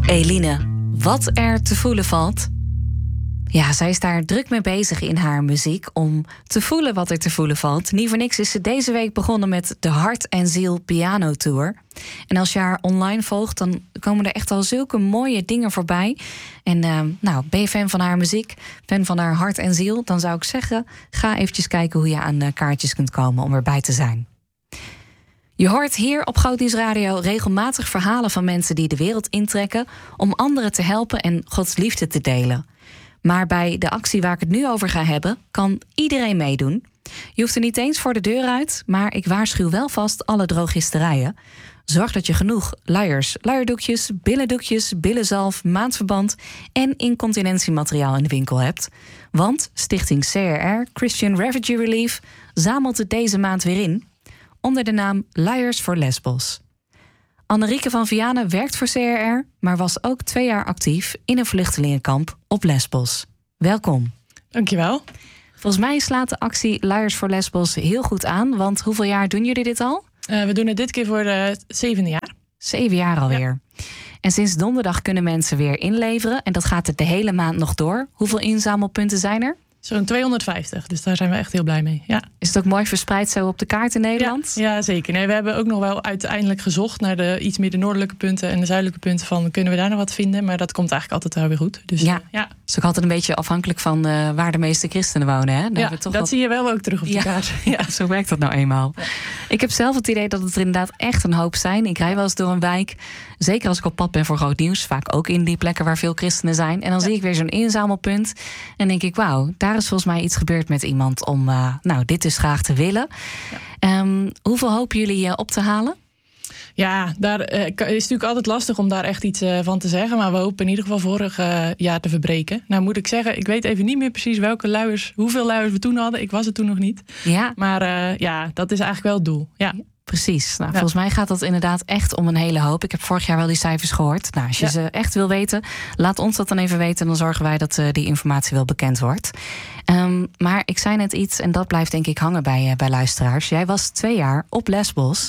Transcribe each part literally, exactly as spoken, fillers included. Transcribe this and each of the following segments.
Eline, wat er te voelen valt. Ja, zij is daar druk mee bezig in haar muziek om te voelen wat er te voelen valt. Niet voor niks is ze deze week begonnen met de Hart en Ziel Piano Tour. En als je haar online volgt, dan komen er echt al zulke mooie dingen voorbij. En uh, nou, ben je fan van haar muziek, fan van haar hart en ziel, dan zou ik zeggen, ga eventjes kijken hoe je aan uh, kaartjes kunt komen om erbij te zijn. Je hoort hier op Groot Nieuws Radio regelmatig verhalen van mensen die de wereld intrekken om anderen te helpen en Gods liefde te delen. Maar bij de actie waar ik het nu over ga hebben, kan iedereen meedoen. Je hoeft er niet eens voor de deur uit, maar ik waarschuw wel vast alle drogisterijen. Zorg dat je genoeg luiers, luierdoekjes, billendoekjes, billenzalf, maandverband en incontinentiemateriaal in de winkel hebt. Want Stichting C R R, Christian Refugee Relief, zamelt het deze maand weer in onder de naam Luiers voor Lesbos. Annerieke van Vianen werkt voor C R R, maar was ook twee jaar actief in een vluchtelingenkamp op Lesbos. Welkom. Dankjewel. Volgens mij slaat de actie Luiers voor Lesbos heel goed aan, want hoeveel jaar doen jullie dit al? Uh, we doen het dit keer voor de zevende jaar. Zeven jaar alweer. Ja. En sinds donderdag kunnen mensen weer inleveren en dat gaat het de hele maand nog door. Hoeveel inzamelpunten zijn er? Zo'n tweehonderdvijftig, dus daar zijn we echt heel blij mee. Ja. Is het ook mooi verspreid zo op de kaart in Nederland? Ja, ja zeker. Nee, we hebben ook nog wel uiteindelijk gezocht naar de iets meer de noordelijke punten en de zuidelijke punten van kunnen we daar nog wat vinden, maar dat komt eigenlijk altijd wel weer goed. Dus, ja, ja. Het is ook altijd een beetje afhankelijk van uh, waar de meeste christenen wonen. Hè? Dan ja, we toch dat wat... zie je wel ook terug op de ja. kaart. Ja. ja, zo werkt dat nou eenmaal. Ja. Ik heb zelf het idee dat het er inderdaad echt een hoop zijn. Ik rij wel eens door een wijk, zeker als ik op pad ben voor Groot Nieuws, vaak ook in die plekken waar veel christenen zijn. En dan ja. zie ik weer zo'n inzamelpunt en denk ik, wauw, daar is volgens mij iets gebeurd met iemand om uh, nou, dit dus graag te willen. Ja. Um, hoeveel hopen jullie uh, op te halen? Ja, daar uh, is natuurlijk altijd lastig om daar echt iets uh, van te zeggen. Maar we hopen in ieder geval vorig uh, jaar te verbreken. Nou moet ik zeggen, ik weet even niet meer precies welke luiers, hoeveel luiers we toen hadden. Ik was het toen nog niet. Ja. Maar uh, ja, dat is eigenlijk wel het doel. Ja. Precies. Nou, ja. Volgens mij gaat dat inderdaad echt om een hele hoop. Ik heb vorig jaar wel die cijfers gehoord. Nou, als je ja. ze echt wil weten, laat ons dat dan even weten. Dan zorgen wij dat uh, die informatie wel bekend wordt. Um, maar ik zei net iets, en dat blijft denk ik hangen bij, uh, bij luisteraars. Jij was twee jaar op Lesbos.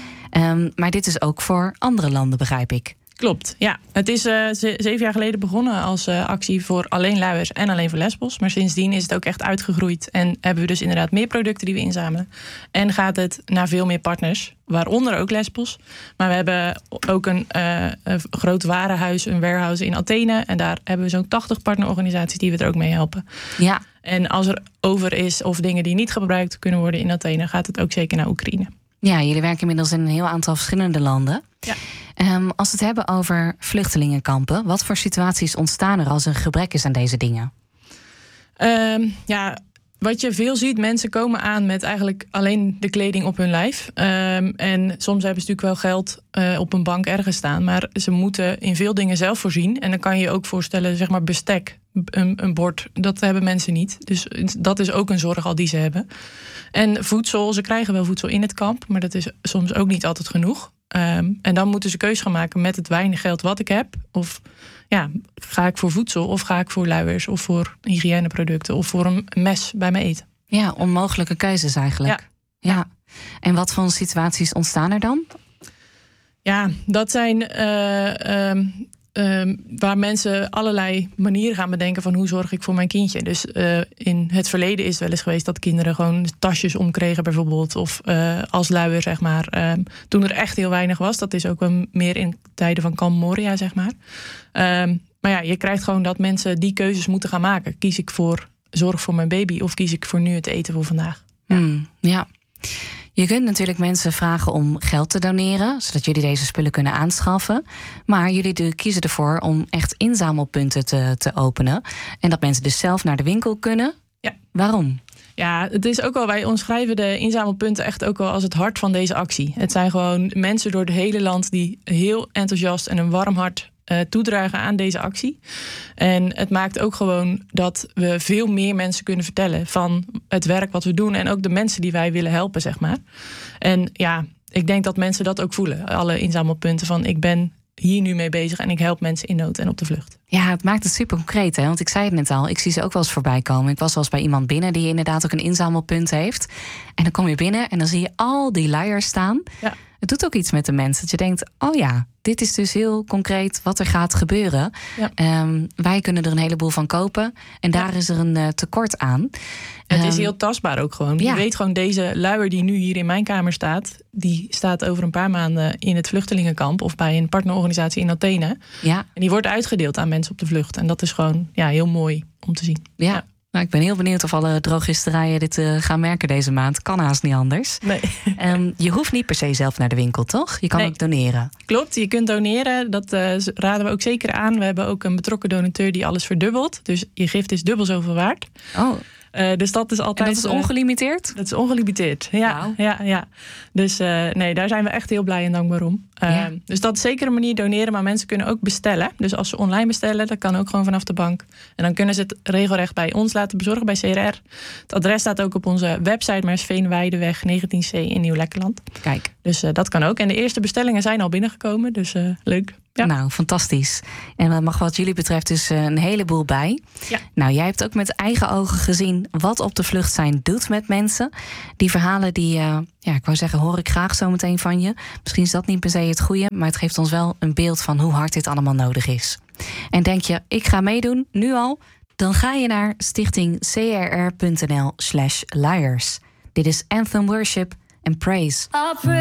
Um, maar dit is ook voor andere landen, begrijp ik. Klopt, ja. Het is uh, ze- zeven jaar geleden begonnen als uh, actie voor alleen luiers en alleen voor Lesbos. Maar sindsdien is het ook echt uitgegroeid. En hebben we dus inderdaad meer producten die we inzamelen. En gaat het naar veel meer partners, waaronder ook Lesbos. Maar we hebben ook een, uh, een groot warenhuis, een warehouse in Athene. En daar hebben we zo'n tachtig partnerorganisaties die we er ook mee helpen. Ja. En als er over is of dingen die niet gebruikt kunnen worden in Athene, gaat het ook zeker naar Oekraïne. Ja, jullie werken inmiddels in een heel aantal verschillende landen. Ja. Um, als we het hebben over vluchtelingenkampen, wat voor situaties ontstaan er als er gebrek is aan deze dingen? Um, ja, wat je veel ziet, mensen komen aan met eigenlijk alleen de kleding op hun lijf. Um, en soms hebben ze natuurlijk wel geld uh, op een bank ergens staan, maar ze moeten in veel dingen zelf voorzien. En dan kan je je ook voorstellen, zeg maar bestek, een, een bord, dat hebben mensen niet. Dus dat is ook een zorg al die ze hebben. En voedsel, ze krijgen wel voedsel in het kamp, maar dat is soms ook niet altijd genoeg. Um, en dan moeten ze keus gaan maken met het weinig geld wat ik heb. Of ja, ga ik voor voedsel of ga ik voor luiers of voor hygiëneproducten of voor een mes bij mijn eten. Ja, onmogelijke keuzes eigenlijk. Ja. ja. En wat voor situaties ontstaan er dan? Ja, dat zijn uh, um, um, waar mensen allerlei manieren gaan bedenken van hoe zorg ik voor mijn kindje. Dus uh, in het verleden is het wel eens geweest dat kinderen gewoon tasjes omkregen bijvoorbeeld. Of uh, als luier, zeg maar. Um, toen er echt heel weinig was. Dat is ook wel meer in tijden van Kamp Moria, zeg maar. Um, maar ja, je krijgt gewoon dat mensen die keuzes moeten gaan maken. Kies ik voor zorg voor mijn baby of kies ik voor nu het eten voor vandaag? Ja. Mm, ja. Je kunt natuurlijk mensen vragen om geld te doneren, zodat jullie deze spullen kunnen aanschaffen. Maar jullie kiezen ervoor om echt inzamelpunten te, te openen. En dat mensen dus zelf naar de winkel kunnen. Ja. Waarom? Ja, het is ook wel, wij omschrijven de inzamelpunten echt ook wel als het hart van deze actie. Het zijn gewoon mensen door het hele land die heel enthousiast en een warm hart uh, toedragen aan deze actie. En het maakt ook gewoon dat we veel meer mensen kunnen vertellen van het werk wat we doen en ook de mensen die wij willen helpen, zeg maar. En ja, ik denk dat mensen dat ook voelen. Alle inzamelpunten van ik ben hier nu mee bezig en ik help mensen in nood en op de vlucht. Ja, het maakt het super concreet, hè? Want ik zei het net al, ik zie ze ook wel eens voorbij komen. Ik was wel eens bij iemand binnen die inderdaad ook een inzamelpunt heeft. En dan kom je binnen en dan zie je al die luiers staan. Ja. het doet ook iets met de mensen. Dat je denkt, oh ja, dit is dus heel concreet wat er gaat gebeuren. Ja. Um, wij kunnen er een heleboel van kopen. En daar ja. is er een uh, tekort aan. Het um, is heel tastbaar ook gewoon. Ja. Je weet gewoon, deze luier die nu hier in mijn kamer staat... die staat over een paar maanden in het vluchtelingenkamp... of bij een partnerorganisatie in Athene. Ja. En die wordt uitgedeeld aan mensen op de vlucht. En dat is gewoon ja, heel mooi om te zien. Ja. ja. Nou, ik ben heel benieuwd of alle drogisterijen dit uh, gaan merken deze maand. Kan haast niet anders. Nee. Um, je hoeft niet per se zelf naar de winkel, toch? Je kan nee. ook doneren. Klopt, je kunt doneren. Dat uh, raden we ook zeker aan. We hebben ook een betrokken donateur die alles verdubbelt. Dus je gift is dubbel zoveel waard. Oh. Uh, dus dat is altijd. En dat is ongelimiteerd? Uh, dat is ongelimiteerd. Ja, wow. ja, ja. Dus uh, nee, daar zijn we echt heel blij en dankbaar om. Uh, ja. Dus dat is zeker een manier doneren, maar mensen kunnen ook bestellen. Dus als ze online bestellen, dat kan ook gewoon vanaf de bank. En dan kunnen ze het regelrecht bij ons laten bezorgen bij C R R. Het adres staat ook op onze website, maar is Veenweideweg negentien C in Nieuw-Lekkerland. Kijk. Dus uh, dat kan ook. En de eerste bestellingen zijn al binnengekomen, dus uh, leuk. Ja. Nou, fantastisch. En er mag wat jullie betreft dus een heleboel bij. Ja. Nou, jij hebt ook met eigen ogen gezien wat op de vlucht zijn doet met mensen. Die verhalen die, uh, ja, ik wou zeggen, hoor ik graag zo meteen van je. Misschien is dat niet per se het goede, maar het geeft ons wel een beeld van hoe hard dit allemaal nodig is. En denk je, ik ga meedoen, nu al? Dan ga je naar stichting c r r punt n l slash liars. Dit is Anthem Worship and Praise.